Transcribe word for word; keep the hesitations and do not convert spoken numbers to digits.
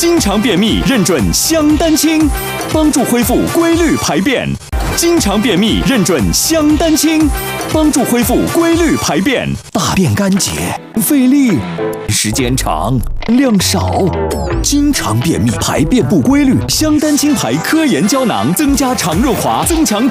经常便秘认准香丹清，帮助恢复规律排便。经常便秘认准香丹清，帮助恢复规律排便。大便干结，费力，时间长，量少。经常便秘，排便不规律，香丹清牌科研胶囊增加肠润滑，增强。